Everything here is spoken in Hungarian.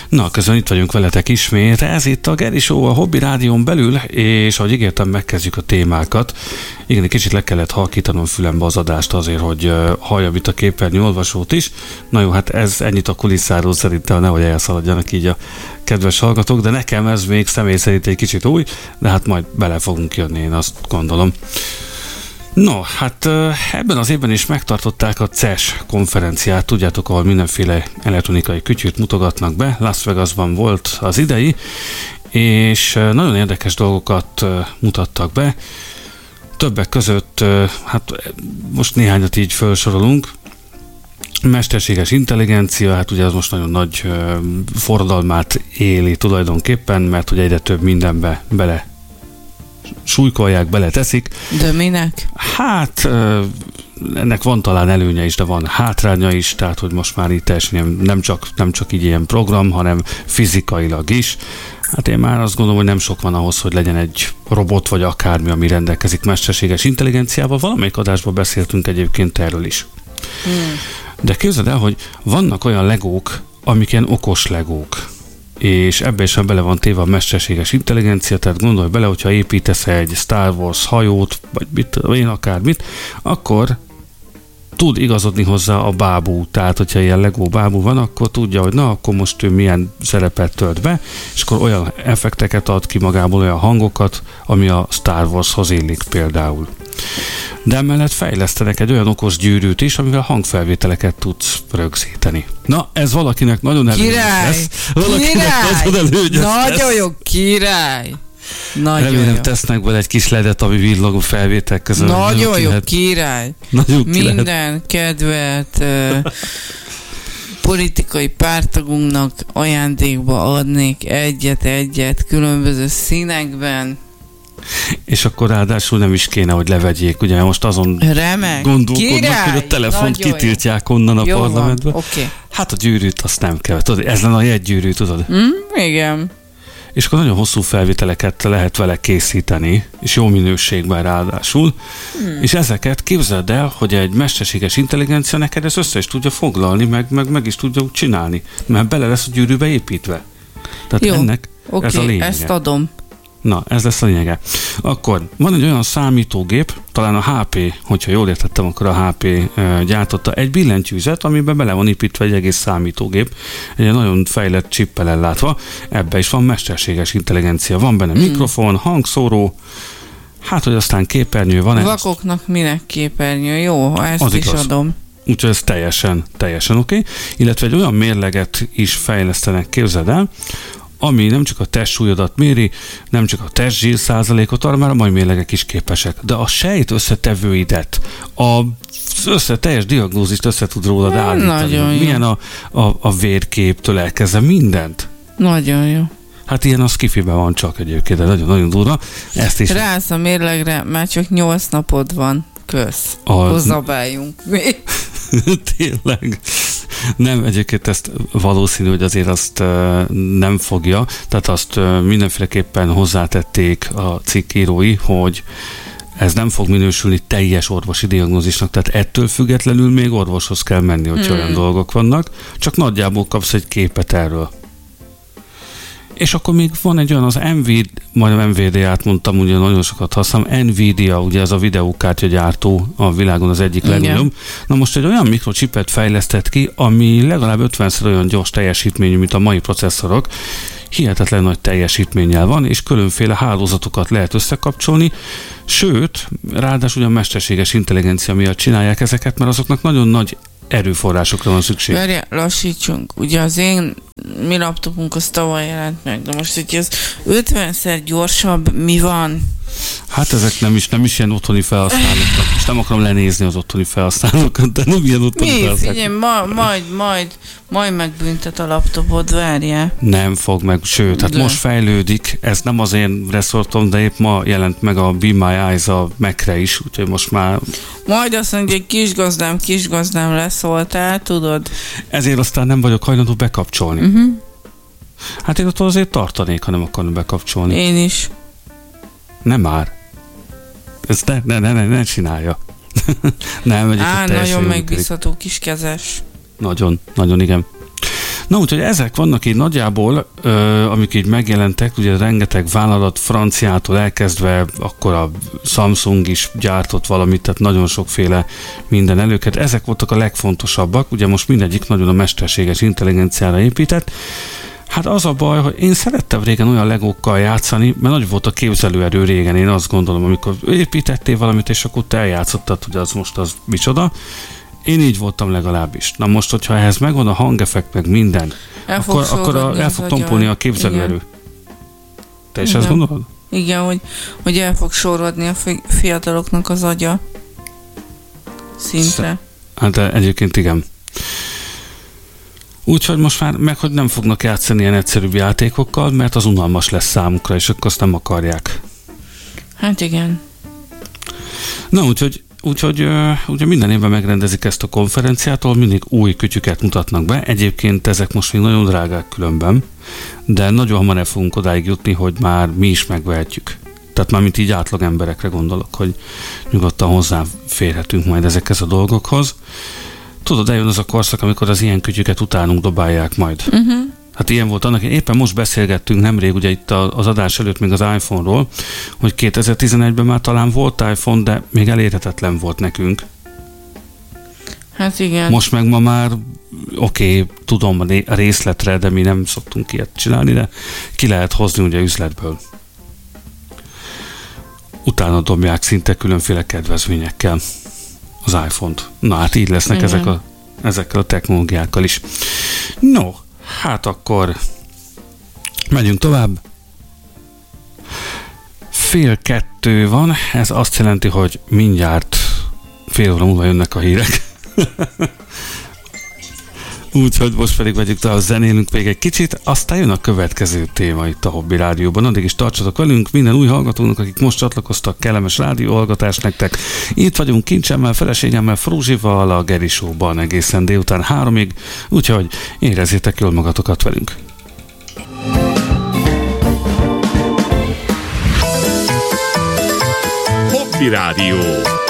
Na, közben itt vagyunk veletek ismét. Ez itt a Geri Show a Hobby Rádión belül, és ahogy ígértem, megkezdjük a témákat. Igen, egy kicsit le kellett halkítanom fülembe az adást azért, hogy halljam itt a képernyő olvasót is. Na jó, hát ez ennyit a kulisszáról, szerintem nehogy elszaladjanak így a kedves hallgatók, de nekem ez még személy szerint egy kicsit új, de hát majd bele fogunk jönni, én azt gondolom. No, hát ebben az évben is megtartották a CES konferenciát, tudjátok, ahol mindenféle elektronikai kütyűt mutogatnak be. Las Vegasban volt az idei, és nagyon érdekes dolgokat mutattak be. Többek között, hát most néhányat így felsorolunk. Mesterséges intelligencia, hát ugye az most nagyon nagy forradalmát éli tulajdonképpen, mert ugye egyre több mindenbe bele súlykolják, beleteszik. De minek? Hát ennek van talán előnye is, de van hátránya is, tehát hogy most már itt teljesen nem csak így ilyen program, hanem fizikailag is. Hát én már azt gondolom, hogy nem sok van ahhoz, hogy legyen egy robot vagy akármi, ami rendelkezik mesterséges intelligenciával. Valamelyik adásban beszéltünk egyébként erről is. De képzeld el, hogy vannak olyan legók, amik ilyen okos legók. És ebbe is bele van téve a mesterséges intelligencia, tehát gondolj bele, hogyha építesz egy Star Wars hajót, vagy én akármit, akkor tud igazodni hozzá a bábú, tehát hogyha ilyen Lego bábú van, akkor tudja, hogy na, akkor most ő milyen szerepet tölt be, és akkor olyan effekteket ad ki magából, olyan hangokat, ami a Star Warshoz illik például. De emellett fejlesztenek egy olyan okos gyűrűt is, amivel hangfelvételeket tudsz rögzíteni. Na, ez valakinek nagyon előnyös lesz. Nagyon jó, király! Remélem tesznek vele egy kis ledet, ami villogó felvétel között. Nagyon jó, király! Minden kedvet politikai pártagunknak ajándékba adnék egyet különböző színekben. És akkor ráadásul nem is kéne, hogy levegyék. Ugye most azon gondolkodnak, hogy a telefont kitiltják onnan a parlamentbe. Okay. Hát a gyűrűt azt nem kell. Tudod, ez lenne a jegygyűrű, tudod? Igen. És akkor nagyon hosszú felvételeket lehet vele készíteni, és jó minőségben ráadásul. És ezeket képzeld el, hogy egy mesterséges intelligencia neked ezt össze is tudja foglalni, meg is tudja úgy csinálni, mert bele lesz a gyűrűbe építve. Tehát jó, ennek ez a lényege. Ezt adom. Na, ez lesz a lényege. Akkor van egy olyan számítógép, talán a HP, hogyha jól értettem, akkor a HP gyártotta egy billentyűzet, amiben bele van építve egy egész számítógép, egy nagyon fejlett csippel ellátva. Ebbe is van mesterséges intelligencia. Van benne mikrofon, hangszóró, hát, hogy aztán képernyő van. Vakoknak minek képernyő? Jó, ezt az is igaz. Adom. Úgyhogy ez teljesen oké. Illetve egy olyan mérleget is fejlesztenek, képzeld el, ami nem csak a testsúlyodat méri, nem csak a testzsír százalékot, arra már a mai mérlegek is képesek. De a sejt összetevőidet, a teljes diagnózist össze tud rólad állítani. Milyen a vérképtől elkezdve mindent. Nagyon jó. Hát ilyen a skifiben van csak egyébként, de nagyon-nagyon durva. Ezt is. Rász a mérlegre, már csak 8 napod van. Kösz. Hozzabáljunk. Tényleg. Nem, egyébként ezt valószínű, hogy azért azt nem fogja, tehát azt mindenféleképpen hozzátették a cikkírói, hogy ez nem fog minősülni teljes orvosi diagnózisnak, tehát ettől függetlenül még orvoshoz kell menni, hogyha olyan dolgok vannak, csak nagyjából kapsz egy képet erről. És akkor még van egy olyan, az NVIDIA-t mondtam, ugye nagyon sokat használom, NVIDIA, ugye ez a videókártyagyártó a világon az egyik legnagyobb. Na most egy olyan mikrocsipet fejlesztett ki, ami legalább 50-szer olyan gyors teljesítményű, mint a mai processzorok. Hihetetlen nagy teljesítménnyel van, és különféle hálózatokat lehet összekapcsolni, sőt, ráadásul a mesterséges intelligencia miatt csinálják ezeket, mert azoknak nagyon nagy erőforrásokra van szükség. Várjál, lassítsunk. Ugye az mi laptopunk az tavaly jelent meg, de most, hogy ez 50-szer gyorsabb, mi van? Hát ezek nem is ilyen otthoni felhasználók. És nem akarom lenézni az otthoni felhasználókat, de nem ilyen otthoni felhasználók. Figyelj, majd megbüntet a laptopod, várjál. Nem fog meg, sőt, hát most fejlődik, ez nem az én reszortom, de épp ma jelent meg a Be My Eyes a Mac-re is, úgyhogy most már... Majd azt mondja, hogy kisgazdám leszóltál, tudod? Ezért aztán nem vagyok hajlandó bekapcsolni. Hát én ott azért tartanék, ha nem akarnom bekapcsolni. Én is. Nem már. Ezt ne csinálja. Nem, nagyon megbízható kiskezes. Nagyon, igen. Na, úgyhogy ezek vannak így nagyjából, amik így megjelentek, ugye rengeteg vállalat, franciától elkezdve, akkor a Samsung is gyártott valamit, tehát nagyon sokféle minden előket. Ezek voltak a legfontosabbak, ugye most mindegyik nagyon a mesterséges intelligenciára épített. Hát az a baj, hogy én szerettem régen olyan legókkal játszani, mert nagy volt a képzelőerő régen, én azt gondolom, amikor építettél valamit, és akkor te eljátszottad, hogy az most az micsoda. Én így voltam legalábbis. Na most, hogyha ehhez megvan a hangeffekt, meg minden, akkor el fog tompolni a képzelőerő. Igen. Te is ezt gondolod? Igen, hogy el fog sorvadni a fiataloknak az agya. Szinte. Hát egyébként igen. Úgyhogy most már meg, hogy nem fognak játszani ilyen egyszerűbb játékokkal, mert az unalmas lesz számukra, és akkor azt nem akarják. Hát igen. Na, úgyhogy ugye minden évben megrendezik ezt a konferenciát, ahol mindig új kütyüket mutatnak be. Egyébként ezek most még nagyon drágák különben, de nagyon hamar el fogunk odáig jutni, hogy már mi is megvehetjük. Tehát már mint így átlag emberekre gondolok, hogy nyugodtan hozzáférhetünk majd ezekhez a dolgokhoz. Tudod, eljön az a korszak, amikor az ilyen kütyüket utánunk dobálják majd. Hát ilyen volt annak, éppen most beszélgettünk nemrég, ugye itt az adás előtt még az iPhone-ról, hogy 2011-ben már talán volt iPhone, de még elérhetetlen volt nekünk. Hát igen. Most meg ma már oké, tudom a részletre, de mi nem szoktunk ilyet csinálni, de ki lehet hozni ugye üzletből. Utána dobják szinte különféle kedvezményekkel az iPhone-t. Na hát így lesznek ezekkel a technológiákkal is. No, hát akkor megyünk tovább. 1:30 van, ez azt jelenti, hogy mindjárt fél óra múlva jönnek a hírek. Úgyhogy most pedig vegyük tovább, zenélünk még egy kicsit, aztán jön a következő téma itt a Hobby Rádióban. Addig is tartsatok velünk, minden új hallgatónak, akik most csatlakoztak, kellemes rádióhallgatást nektek. Itt vagyunk Kincsemmel, feleségemmel, Fruzsival, a Geri Show-ban egészen délután 3-ig, úgyhogy érezzétek jól magatokat velünk. Hobby Rádió.